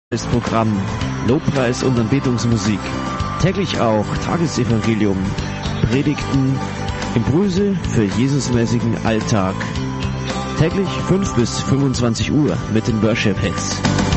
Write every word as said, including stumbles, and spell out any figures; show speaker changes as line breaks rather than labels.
Das Programm Lobpreis und Anbetungsmusik. Täglich auch Tagesevangelium, Predigten, Impulse für Jesusmäßigen Alltag. Täglich fünf bis fünfundzwanzig Uhr mit den Worship Hits.